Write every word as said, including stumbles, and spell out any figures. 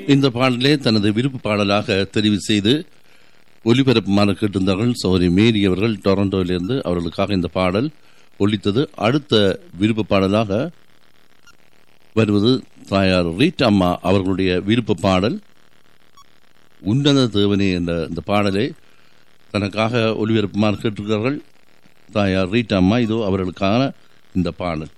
இந்த பாடலே தனது விருப்ப பாடலாக தெரிவு செய்து ஒலிபரப்புமாறு கேட்டிருந்தார்கள் சௌரி மேரி அவர்கள் டொரண்டோவிலிருந்து. அவர்களுக்காக இந்த பாடல் ஒலித்தது. அடுத்த விருப்ப பாடலாக வருவது தாயார் ரீட் அம்மா அவர்களுடைய விருப்ப பாடல் உன்னத தேவனே என்ற இந்த பாடலை தனக்காக ஒலிபரப்புமாறு கேட்டிருக்கிறார்கள் தாயார் ரீட் அம்மா. இதோ அவர்களுக்கான இந்த பாடல்.